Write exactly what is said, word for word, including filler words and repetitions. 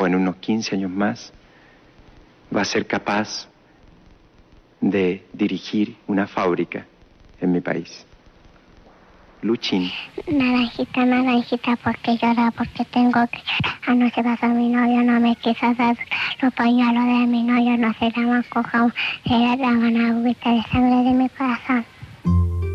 en unos quince años más va a ser capaz de dirigir una fábrica en mi país. Luchín. Naranjita, naranjita, porque llora, porque tengo que llorar. Anoche pasó mi novio, no me quiso dar los pañuelos de mi novio, no se llaman cojón, se llaman agüita de sangre de mi corazón.